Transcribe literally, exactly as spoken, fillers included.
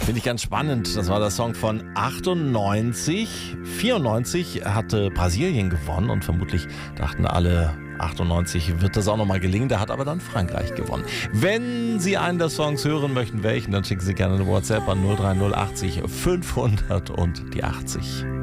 Finde ich ganz spannend. Das war der Song von achtundneunzig. vierundneunzig hatte Brasilien gewonnen und vermutlich dachten alle, achtundneunzig wird das auch nochmal gelingen. Da hat aber dann Frankreich gewonnen. Wenn Sie einen der Songs hören möchten, welchen, dann schicken Sie gerne eine WhatsApp an null drei null achtzig fünfhundert und die achtzig.